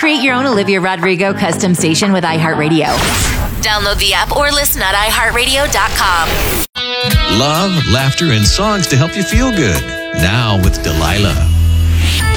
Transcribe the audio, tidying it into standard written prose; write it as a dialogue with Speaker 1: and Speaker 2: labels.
Speaker 1: Create your own Olivia Rodrigo custom station with iHeartRadio. Download the app or listen at iHeartRadio.com.
Speaker 2: Love, laughter, and songs to help you feel good. Now with Delilah.